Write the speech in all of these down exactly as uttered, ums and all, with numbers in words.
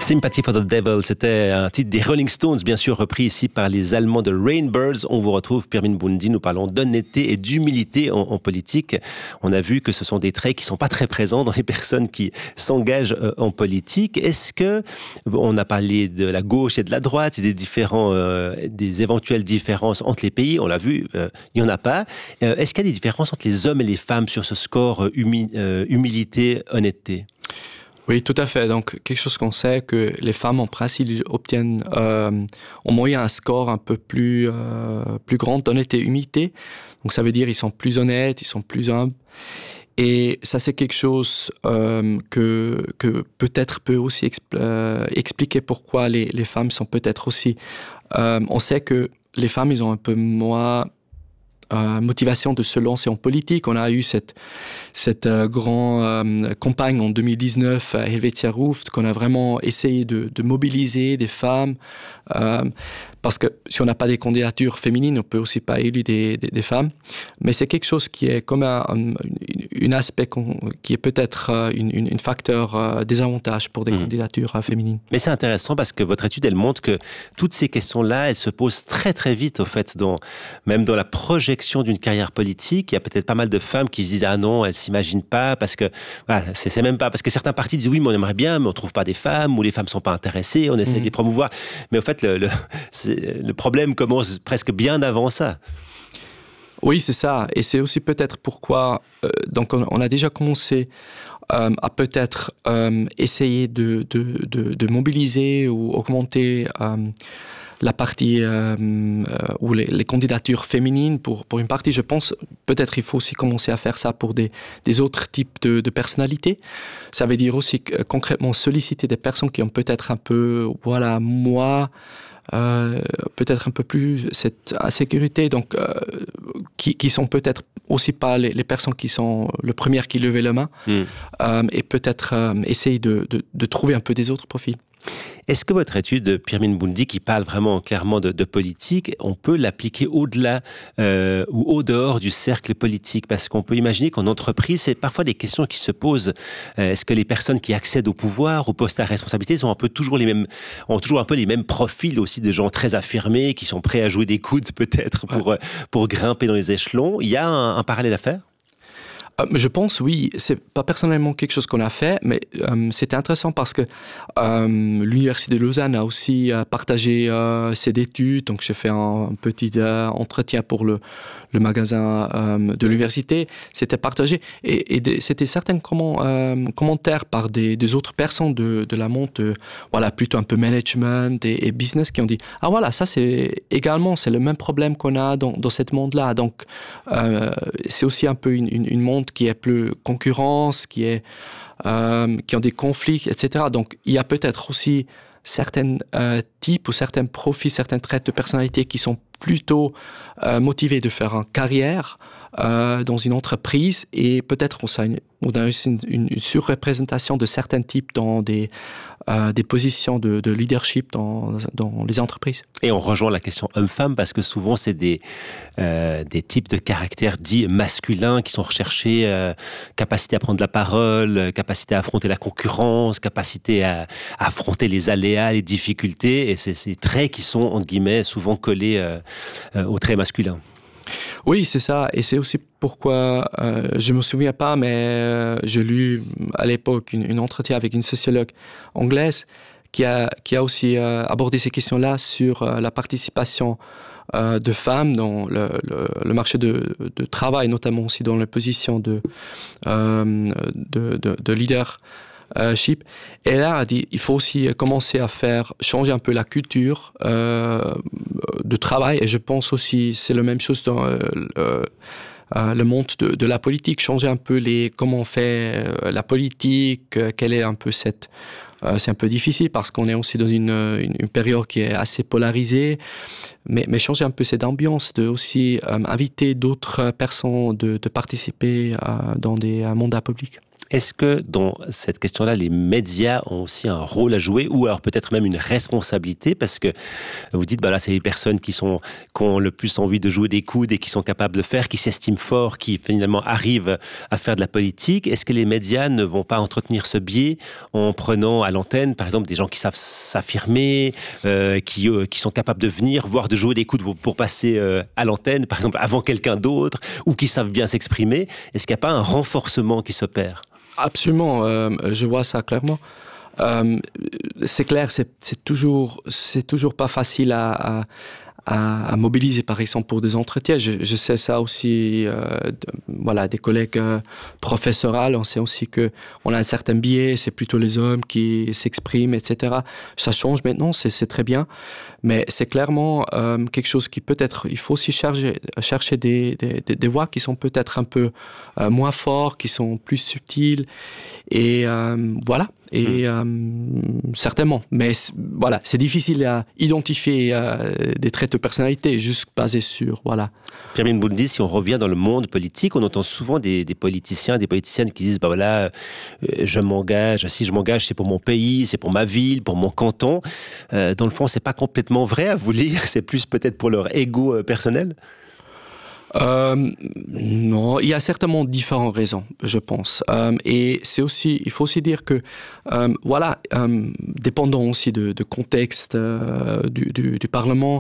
Sympathy for the Devil, c'était un titre des Rolling Stones, bien sûr repris ici par les Allemands de Rainbirds. On vous retrouve, Pirmin Boundi, nous parlons d'honnêteté et d'humilité en, en politique. On a vu que ce sont des traits qui ne sont pas très présents dans les personnes qui s'engagent euh, en politique. Est-ce que, on a parlé de la gauche et de la droite, et des différents, euh, des éventuelles différences entre les pays, on l'a vu, euh, il n'y en a pas. Euh, est-ce qu'il y a des différences entre les hommes et les femmes sur ce score humi- euh, humilité, honnêteté ? Oui, tout à fait. Donc, quelque chose qu'on sait, que les femmes, en principe, obtiennent euh, en moyenne un score un peu plus, euh, plus grand d'honnêteté et humilité. Donc, ça veut dire qu'ils sont plus honnêtes, ils sont plus humbles. Et ça, c'est quelque chose euh, que, que peut-être peut aussi expl- euh, expliquer pourquoi les, les femmes sont peut-être aussi... Euh, on sait que les femmes, ils ont un peu moins... Euh, motivation de se lancer en politique. On a eu cette, cette euh, grande euh, campagne en deux mille dix-neuf à Helvetia Ruft, qu'on a vraiment essayé de, de mobiliser des femmes. Euh, parce que si on n'a pas des candidatures féminines, on peut aussi pas élire des, des, des femmes. Mais c'est quelque chose qui est comme un, un une aspect qui est peut-être une, une, une facteur euh, désavantage pour des mmh. candidatures euh, féminines. Mais c'est intéressant parce que votre étude, elle montre que toutes ces questions-là, elles se posent très très vite, au fait, dans, même dans la projection d'une carrière politique. Il y a peut-être pas mal de femmes qui se disent ah non, elles s'imaginent pas parce que voilà, c'est, c'est même pas parce que certains partis disent oui, mais on aimerait bien, mais on trouve pas des femmes ou les femmes sont pas intéressées, on essaie mmh. de les promouvoir. Mais au fait, le, le, c'est, le problème commence presque bien avant ça. Oui, c'est ça. Et c'est aussi peut-être pourquoi... Euh, donc, on, on a déjà commencé euh, à peut-être euh, essayer de, de, de, de mobiliser ou augmenter euh, la partie euh, euh, ou les, les candidatures féminines pour, pour une partie. Je pense peut-être il faut aussi commencer à faire ça pour des, des autres types de, de personnalités. Ça veut dire aussi que, concrètement solliciter des personnes qui ont peut-être un peu, voilà, moi... Euh, peut-être un peu plus cette insécurité, donc euh, qui, qui sont peut-être aussi pas les, les personnes qui sont le premier qui levait la main, mm. euh, et peut-être euh, essayer de, de, de trouver un peu des autres profils. Est-ce que votre étude, Pirmin Boundi, qui parle vraiment clairement de, de politique, on peut l'appliquer au-delà euh, ou au-dehors du cercle politique? Parce qu'on peut imaginer qu'en entreprise, c'est parfois des questions qui se posent. Euh, est-ce que les personnes qui accèdent au pouvoir, aux postes à responsabilité, sont un peu toujours les mêmes, ont toujours un peu les mêmes profils aussi, de gens très affirmés, qui sont prêts à jouer des coudes peut-être pour, ouais. pour grimper dans les échelons? Il y a un, un parallèle à faire? Euh, je pense, oui. C'est pas personnellement quelque chose qu'on a fait, mais euh, c'était intéressant parce que euh, l'Université de Lausanne a aussi euh, partagé euh, ses études. Donc, j'ai fait un, un petit euh, entretien pour le, le magasin euh, de l'université. C'était partagé. Et, et de, c'était certains comment, euh, commentaires par des, des autres personnes de, de la monte, euh, voilà, plutôt un peu management et, et business, qui ont dit « Ah voilà, ça c'est également, c'est le même problème qu'on a dans, dans cette monde-là. » Donc, euh, c'est aussi un peu une, une, une monde qui est plus concurrence, qui est euh, qui ont des conflits, et cetera. Donc, il y a peut-être aussi certains euh, types ou certains profils, certains traits de personnalité qui sont plutôt euh, motivés de faire une carrière euh, dans une entreprise, et peut-être on a une, on a une, une surreprésentation de certains types dans des Euh, des positions de, de leadership dans, dans les entreprises. Et on rejoint la question homme-femme parce que souvent c'est des, euh, des types de caractères dits masculins qui sont recherchés, euh, capacité à prendre la parole, capacité à affronter la concurrence, capacité à, à affronter les aléas, les difficultés, et c'est ces traits qui sont, entre guillemets, souvent collés euh, euh, aux traits masculins. Oui, c'est ça. Et c'est aussi pourquoi, euh, je ne me souviens pas, mais euh, j'ai lu à l'époque une, une entretien avec une sociologue anglaise qui a, qui a aussi euh, abordé ces questions-là sur euh, la participation euh, de femmes dans le, le, le marché de, de travail, notamment aussi dans les positions de, euh, de, de, de leadership. Et là, elle dit il faut aussi commencer à faire changer un peu la culture euh, de travail. Et je pense aussi c'est la même chose dans euh, euh, le monde de, de la politique, changer un peu les comment on fait euh, la politique, euh, quelle est un peu cette euh, c'est un peu difficile parce qu'on est aussi dans une, une, une période qui est assez polarisée, mais, mais changer un peu cette ambiance, de aussi euh, inviter d'autres personnes de, de participer euh, dans des euh, mandats publics. Est-ce que dans cette question-là, les médias ont aussi un rôle à jouer ou alors peut-être même une responsabilité? Parce que vous dites, bah là, c'est les personnes qui, sont, qui ont le plus envie de jouer des coudes et qui sont capables de faire, qui s'estiment forts, qui finalement arrivent à faire de la politique. Est-ce que les médias ne vont pas entretenir ce biais en prenant à l'antenne, par exemple, des gens qui savent s'affirmer, euh, qui, euh, qui sont capables de venir, voire de jouer des coudes pour, pour passer euh, à l'antenne, par exemple, avant quelqu'un d'autre, ou qui savent bien s'exprimer? Est-ce qu'il n'y a pas un renforcement qui s'opère? Absolument, euh, je vois ça clairement. Euh, c'est clair, c'est, c'est toujours, c'est toujours pas facile à, à, à, à mobiliser, par exemple, pour des entretiens. Je, je sais ça aussi, euh, de, voilà, des collègues euh, professoraux. On sait aussi que on a un certain biais. C'est plutôt les hommes qui s'expriment, et cetera. Ça change maintenant, c'est, c'est très bien, mais c'est clairement euh, quelque chose qui peut-être. Il faut aussi chercher, chercher des, des, des voix qui sont peut-être un peu euh, moins fortes, qui sont plus subtiles, et euh, voilà. Et euh, certainement, mais c'est, voilà, c'est difficile à identifier euh, des traits de personnalité juste basés sur, voilà. Pirmin Boundi, si on revient dans le monde politique, on entend souvent des, des politiciens, des politiciennes qui disent, bah voilà, euh, je m'engage, si je m'engage, c'est pour mon pays, c'est pour ma ville, pour mon canton. Euh, dans le fond, c'est pas complètement vrai à vous lire, c'est plus peut-être pour leur ego euh, personnel. Euh, non, il y a certainement différentes raisons, je pense. Euh, et c'est aussi, il faut aussi dire que, euh, voilà, euh, dépendant aussi de, de contexte euh, du, du, du Parlement,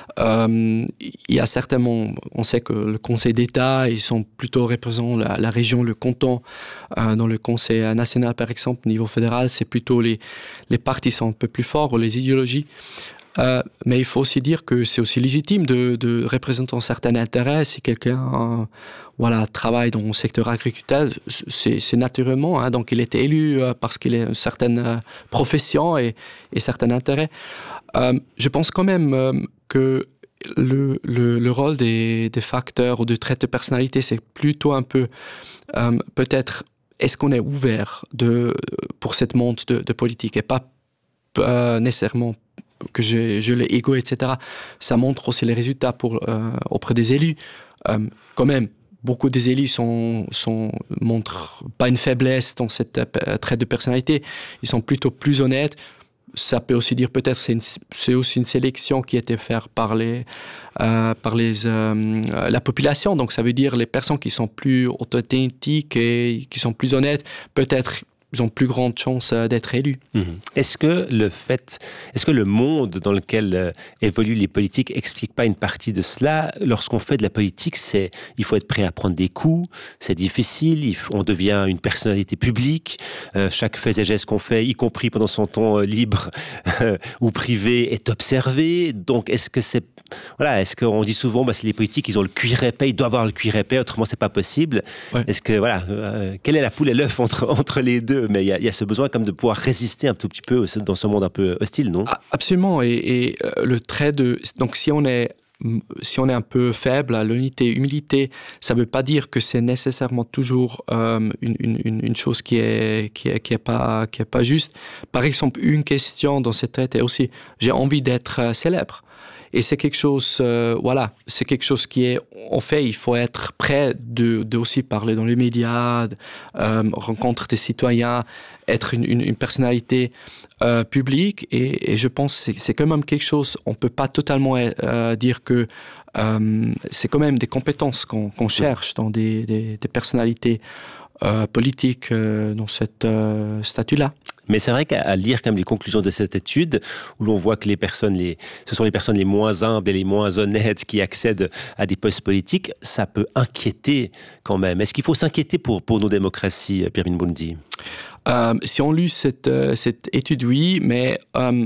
euh, il y a certainement, on sait que le Conseil d'État, ils sont plutôt représentant la, la région, le canton. Euh, dans le Conseil national, par exemple, au niveau fédéral, c'est plutôt les, les partis sont un peu plus forts, ou les idéologies. Euh, mais il faut aussi dire que c'est aussi légitime de, de représenter un certain intérêt. Si quelqu'un euh, voilà, travaille dans le secteur agricole, c'est, c'est naturellement, hein, donc il est élu euh, parce qu'il a une certaine euh, profession et, et certain intérêt. Euh, je pense quand même euh, que le, le, le rôle des, des facteurs ou de traits de personnalité, c'est plutôt un peu, euh, peut-être, est-ce qu'on est ouvert de, pour cette monde de, de politique et pas euh, nécessairement que je, je l'ai égo, et cetera. Ça montre aussi les résultats pour, euh, auprès des élus. Euh, quand même, beaucoup des élus sont, sont, montrent pas une faiblesse dans cette euh, trait de personnalité. Ils sont plutôt plus honnêtes. Ça peut aussi dire peut-être c'est, une, c'est aussi une sélection qui a été faite par, les, euh, par les, euh, la population. Donc ça veut dire les personnes qui sont plus authentiques et qui sont plus honnêtes, peut-être ils ont plus grande chance d'être élus. Mmh. Est-ce que le fait, est-ce que le monde dans lequel euh, évoluent les politiques explique pas une partie de cela? Lorsqu'on fait de la politique, c'est, il faut être prêt à prendre des coups, c'est difficile, il faut, on devient une personnalité publique, euh, chaque fait et geste qu'on fait, y compris pendant son temps euh, libre euh, ou privé, est observé. Donc, est-ce que c'est, voilà, est-ce qu'on dit souvent, bah, c'est les politiques, ils ont le cuir épais, ils doivent avoir le cuir épais, autrement c'est pas possible. Ouais. Est-ce que, voilà, euh, quelle est la poule et l'œuf entre, entre les deux? Mais il y, y a ce besoin comme de pouvoir résister un tout petit peu dans ce monde un peu hostile, non? Absolument. Et, et euh, le trait de... Donc, si on est, si on est un peu faible à l'unité, humilité, ça ne veut pas dire que c'est nécessairement toujours euh, une, une, une chose qui est, qui est, qui est pas, qui est pas juste. Par exemple, une question dans cette trait est aussi, j'ai envie d'être euh, célèbre. Et c'est quelque chose, euh, voilà, c'est quelque chose qui est, en fait, il faut être prêt de, de aussi parler dans les médias, de, euh, rencontrer des citoyens, être une, une, une personnalité euh, publique. Et, et je pense que c'est, c'est quand même quelque chose, on peut pas totalement euh, dire que euh, c'est quand même des compétences qu'on, qu'on cherche dans des, des, des personnalités euh, politiques euh, dans cette euh, statut-là. Mais c'est vrai qu'à lire comme les conclusions de cette étude, où l'on voit que les personnes, les, ce sont les personnes les moins humbles et les moins honnêtes qui accèdent à des postes politiques, ça peut inquiéter quand même. Est-ce qu'il faut s'inquiéter pour, pour nos démocraties, Pirmin Boundi? Euh, si on lit cette, euh, cette étude, oui, mais euh,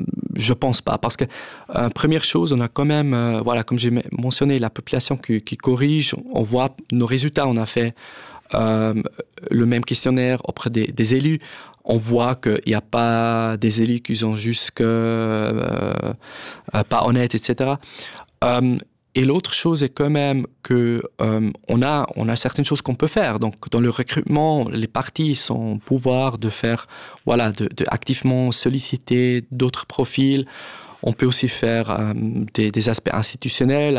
je pense pas. Parce que, euh, première chose, on a quand même, euh, voilà, comme j'ai mentionné, la population qui, qui corrige, on voit nos résultats, on a fait euh, le même questionnaire auprès des, des élus. On voit qu'il n'y a pas des élus qui sont juste que, euh, pas honnêtes, et cetera. Euh, et l'autre chose est quand même que euh, on a on a certaines choses qu'on peut faire. Donc dans le recrutement, les partis sont au pouvoir de faire, voilà, de, de activement solliciter d'autres profils. On peut aussi faire euh, des, des aspects institutionnels avec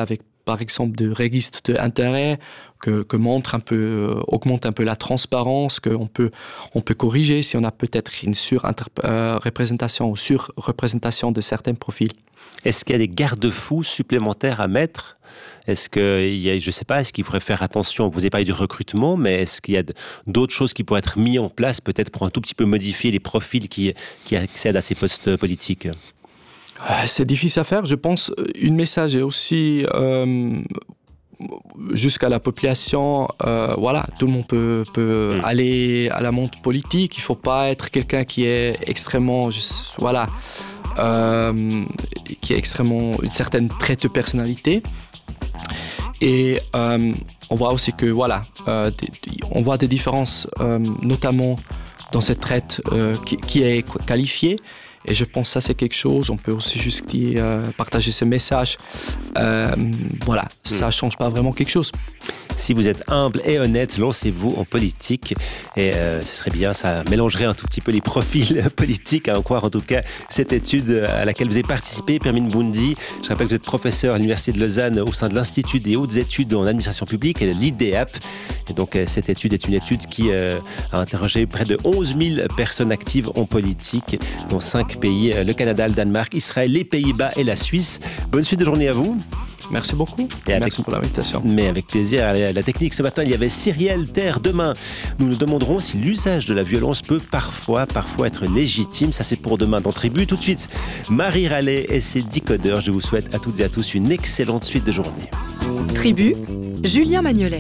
par exemple, de registre d'intérêt, que, que montre un peu, euh, augmente un peu la transparence, qu'on peut, on peut corriger si on a peut-être une sur-représentation ou sur-représentation de certains profils. Est-ce qu'il y a des garde-fous supplémentaires à mettre ? Est-ce qu'il y a, je ne sais pas, est-ce qu'il faudrait faire attention, vous avez parlé du recrutement, mais est-ce qu'il y a d'autres choses qui pourraient être mises en place, peut-être pour un tout petit peu modifier les profils qui, qui accèdent à ces postes politiques ? C'est difficile à faire. Je pense une message est aussi euh, jusqu'à la population. Euh, voilà, tout le monde peut, peut mmh. aller à la montre politique. Il ne faut pas être quelqu'un qui est extrêmement, juste, voilà, euh, qui est extrêmement une certaine traite de personnalité. Et euh, on voit aussi que voilà, euh, des, on voit des différences, euh, notamment dans cette traite euh, qui, qui est qualifiée. Et je pense que ça, c'est quelque chose, on peut aussi juste euh, partager ce message. Euh, voilà, ça ne change pas vraiment quelque chose. Si vous êtes humble et honnête, lancez-vous en politique. Et euh, ce serait bien, ça mélangerait un tout petit peu les profils politiques, à en croire en tout cas cette étude à laquelle vous avez participé, Pirmin Boundi. Je rappelle que vous êtes professeur à l'Université de Lausanne au sein de l'Institut des hautes études en administration publique, l'I D A P. Et donc cette étude est une étude qui euh, a interrogé près de onze mille personnes actives en politique dans cinq pays, le Canada, le Danemark, Israël, les Pays-Bas et la Suisse. Bonne suite de journée à vous. Merci beaucoup. Et Merci pour l'invitation. Mais avec plaisir. À la technique, ce matin, il y avait Cyrielle Terre. Demain, nous nous demanderons si l'usage de la violence peut parfois, parfois être légitime. Ça, c'est pour demain dans Tribu. Tout de suite, Marie Rallet et ses décodeurs. Je vous souhaite à toutes et à tous une excellente suite de journée. Tribu, Julien Magnolet.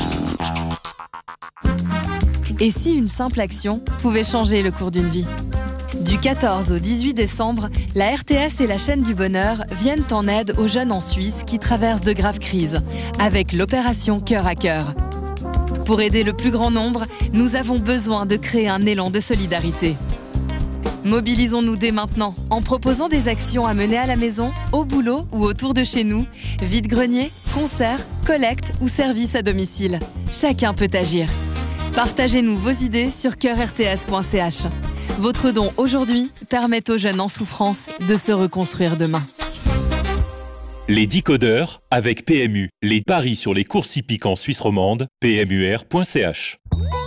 Et si une simple action pouvait changer le cours d'une vie ? Du quatorze au dix-huit décembre, la R T S et la chaîne du bonheur viennent en aide aux jeunes en Suisse qui traversent de graves crises, avec l'opération Cœur à Cœur. Pour aider le plus grand nombre, nous avons besoin de créer un élan de solidarité. Mobilisons-nous dès maintenant en proposant des actions à mener à la maison, au boulot ou autour de chez nous, vide-grenier, concerts, collectes ou services à domicile. Chacun peut agir. Partagez-nous vos idées sur cœur r t s point c h. Votre don aujourd'hui permet aux jeunes en souffrance de se reconstruire demain. Les décodeurs avec P M U. Les paris sur les courses hippiques en Suisse romande, p m u r point c h.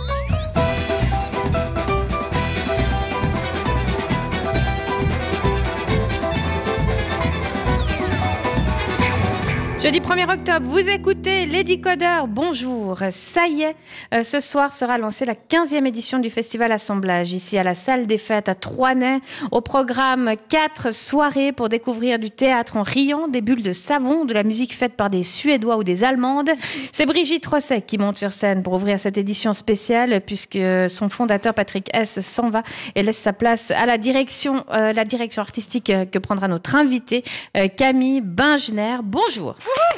Jeudi premier octobre, vous écoutez les décodeurs. Bonjour, ça y est, euh, ce soir sera lancée la quinzième édition du Festival Assemblage, ici à la salle des fêtes à Troisnay. Au programme, quatre soirées pour découvrir du théâtre en riant, des bulles de savon, de la musique faite par des Suédois ou des Allemandes. C'est Brigitte Rosset qui monte sur scène pour ouvrir cette édition spéciale, puisque son fondateur Patrick S s'en va et laisse sa place à la direction, euh, la direction artistique que prendra notre invité, euh, Camille Bingener. Bonjour.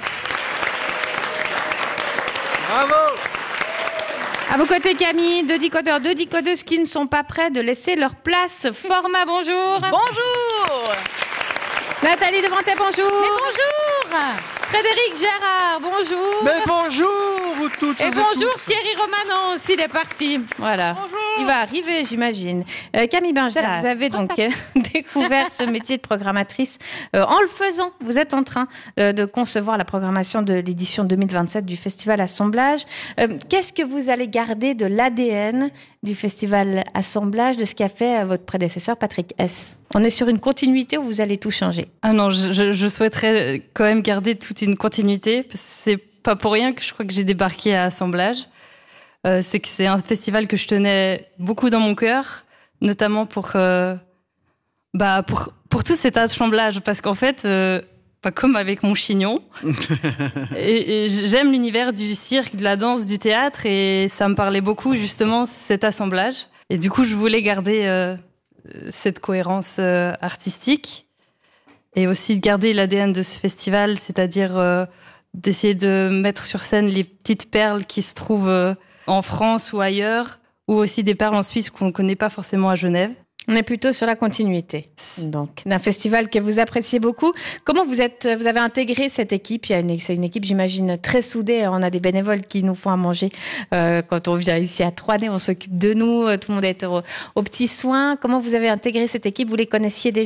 Bravo! À vos côtés, Camille, deux décodeurs, deux décodeuses qui ne sont pas prêts de laisser leur place. Format, bonjour. Bonjour. Nathalie Devrantet, bonjour. Mais bonjour. Frédéric Gérard, bonjour. Mais bonjour, vous toutes. Et vous bonjour tous. Thierry Romanon, aussi, il est parti. Voilà. Bonjour. Il va arriver, j'imagine. Euh, Camille Bingener, vous avez donc euh, découvert ce métier de programmatrice euh, en le faisant. Vous êtes en train euh, de concevoir la programmation de l'édition deux mille vingt-sept du Festival Assemblage. Euh, qu'est-ce que vous allez garder de l'A D N du Festival Assemblage, de ce qu'a fait euh, votre prédécesseur Patrick S? On est sur une continuité ou vous allez tout changer? Ah non, je, je, je souhaiterais quand même garder toute une continuité. C'est pas pour rien que je crois que j'ai débarqué à Assemblage. Euh, c'est que c'est un festival que je tenais beaucoup dans mon cœur, notamment pour euh, bah pour pour tout cet assemblage, parce qu'en fait, euh, pas comme avec mon chignon, et, et j'aime l'univers du cirque, de la danse, du théâtre, et ça me parlait beaucoup justement cet assemblage. Et du coup, je voulais garder euh, cette cohérence euh, artistique et aussi garder l'A D N de ce festival, c'est-à-dire euh, d'essayer de mettre sur scène les petites perles qui se trouvent euh, en France ou ailleurs, ou aussi des perles en Suisse qu'on ne connaît pas forcément à Genève. On est plutôt sur la continuité, donc, d'un festival que vous appréciez beaucoup. Comment vous êtes, vous avez intégré cette équipe? Il y a une, c'est une équipe, j'imagine, très soudée. On a des bénévoles qui nous font à manger euh, quand on vient ici à Troisnay. On s'occupe de nous, tout le monde est au, aux petits soins. Comment vous avez intégré cette équipe? Vous les connaissiez déjà?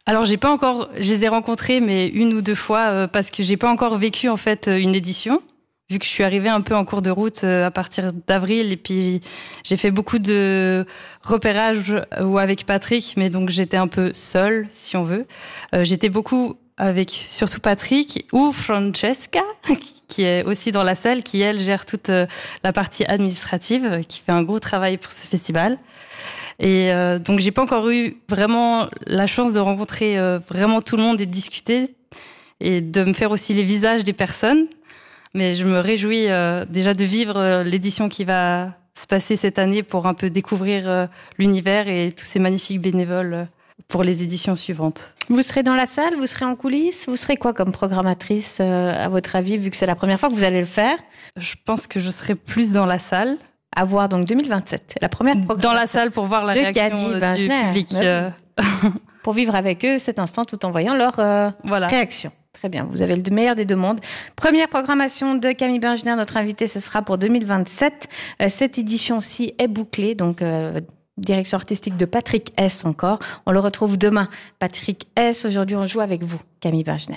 Alors, j'ai pas encore, je les ai rencontrés, mais une ou deux fois, euh, parce que j'ai pas encore vécu en fait une édition, vu que je suis arrivée un peu en cours de route euh, à partir d'avril, et puis j'ai fait beaucoup de repérage euh, ou avec Patrick, mais donc j'étais un peu seule, si on veut. Euh, j'étais beaucoup avec surtout Patrick ou Francesca, qui est aussi dans la salle, qui elle gère toute euh, la partie administrative, qui fait un gros travail pour ce festival. Et euh, donc, j'ai pas encore eu vraiment la chance de rencontrer euh, vraiment tout le monde et de discuter et de me faire aussi les visages des personnes. Mais je me réjouis euh, déjà de vivre euh, l'édition qui va se passer cette année pour un peu découvrir euh, l'univers et tous ces magnifiques bénévoles euh, pour les éditions suivantes. Vous serez dans la salle, vous serez en coulisses, vous serez quoi comme programmatrice euh, à votre avis, vu que c'est la première fois que vous allez le faire? Je pense que je serai plus dans la salle. À voir donc deux mille vingt-sept, la première programmation. Dans la salle pour voir la de réaction Camille du Bengener. public. Ouais. Euh... Pour vivre avec eux cet instant tout en voyant leur euh, voilà. réaction. Très bien, vous avez le meilleur des deux mondes. Première programmation de Camille Bengener, notre invité, ce sera pour deux mille vingt-sept. Euh, cette édition-ci est bouclée, donc euh, direction artistique de Patrick S encore. On le retrouve demain. Patrick S, aujourd'hui on joue avec vous, Camille Bengener.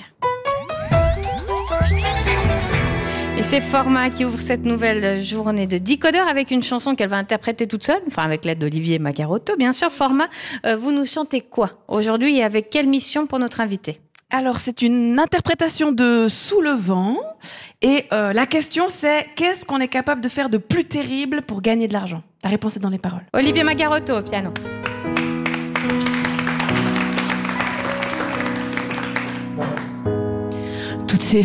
Et c'est Forma qui ouvre cette nouvelle journée de Décodeur avec une chanson qu'elle va interpréter toute seule, enfin avec l'aide d'Olivier Magarotto, bien sûr. Forma, euh, vous nous chantez quoi aujourd'hui et avec quelle mission pour notre invité? Alors, c'est une interprétation de Sous le vent. Et euh, la question, c'est qu'est-ce qu'on est capable de faire de plus terrible pour gagner de l'argent? La réponse est dans les paroles. Olivier Magarotto au piano.